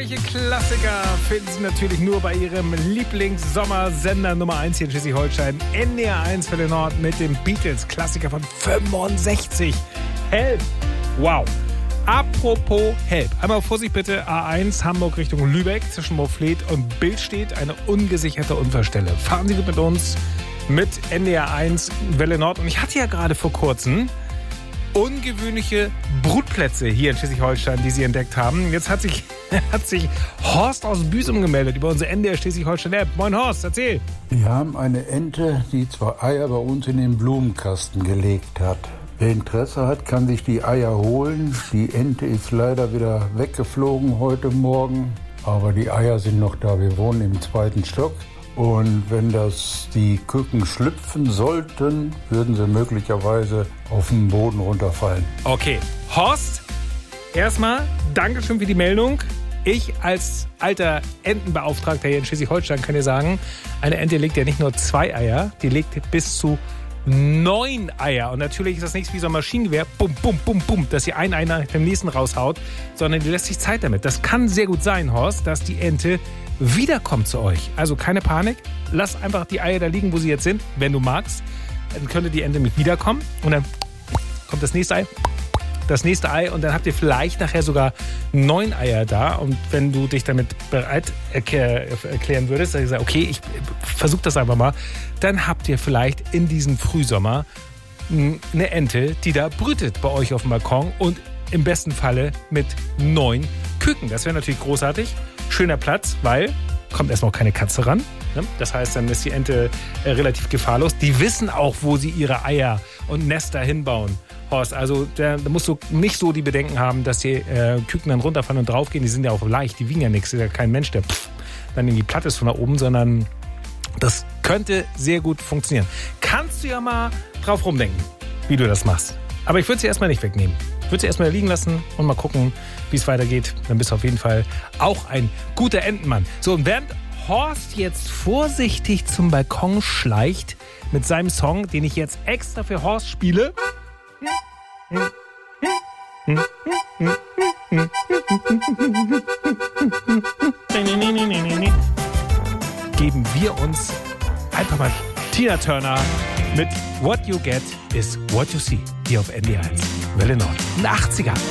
Solche Klassiker finden Sie natürlich nur bei Ihrem Lieblings-Sommersender Nummer 1 hier in Schleswig-Holstein. NDR 1 für den Nord mit dem Beatles-Klassiker von 65. Help! Wow! Apropos Help. Einmal Vorsicht bitte, A1 Hamburg Richtung Lübeck zwischen Moorfleet und Billstedt, eine ungesicherte Unfallstelle. Fahren Sie gut mit uns mit NDR 1 Welle Nord. Und ich hatte ja gerade vor kurzem ungewöhnliche Brutplätze hier in Schleswig-Holstein, die Sie entdeckt haben. Jetzt hat sich Horst aus Büsum gemeldet über unsere NDR Schleswig-Holstein-App. Moin Horst, erzähl. Wir haben eine Ente, die 2 Eier bei uns in den Blumenkasten gelegt hat. Wer Interesse hat, kann sich die Eier holen. Die Ente ist leider wieder weggeflogen heute Morgen, aber die Eier sind noch da. Wir wohnen im 2. Stock. Und wenn die Küken schlüpfen sollten, würden sie möglicherweise auf den Boden runterfallen. Okay, Horst, erstmal Dankeschön für die Meldung. Ich als alter Entenbeauftragter hier in Schleswig-Holstein kann dir sagen, eine Ente legt ja nicht nur 2 Eier, die legt bis zu 9 Eier. Und natürlich ist das nichts wie so ein Maschinengewehr, bum, bum, bum, bum, dass sie ein Ei nach dem nächsten raushaut, sondern die lässt sich Zeit damit. Das kann sehr gut sein, Horst, dass die Ente wiederkommt zu euch. Also keine Panik, lass einfach die Eier da liegen, wo sie jetzt sind, wenn du magst. Dann könnte die Ente mit wiederkommen und dann kommt das nächste Ei und dann habt ihr vielleicht nachher sogar 9 Eier da. Und wenn du dich damit bereit erklären würdest, dann sagst du, okay, ich versuche das einfach mal, dann habt ihr vielleicht in diesem Frühsommer eine Ente, die da brütet bei euch auf dem Balkon und im besten Falle mit 9 Küken. Das wäre natürlich großartig. Schöner Platz, weil kommt erstmal auch keine Katze ran. Ne? Das heißt, dann ist die Ente relativ gefahrlos. Die wissen auch, wo sie ihre Eier und Nester hinbauen. Horst, also da musst du nicht so die Bedenken haben, dass die Küken dann runterfallen und draufgehen. Die sind ja auch leicht, die wiegen ja nichts. Das ist ja kein Mensch, der dann irgendwie platt ist von da oben, sondern das könnte sehr gut funktionieren. Kannst du ja mal drauf rumdenken, wie du das machst. Aber ich würde sie erstmal nicht wegnehmen. Ich würde sie erstmal liegen lassen und mal gucken, wie es weitergeht. Dann bist du auf jeden Fall auch ein guter Entenmann. So, und während Horst jetzt vorsichtig zum Balkon schleicht mit seinem Song, den ich jetzt extra für Horst spiele, geben wir uns einfach mal Tina Turner mit What You Get is What You See hier auf NDR 1 Welle Nord. Ein 80er.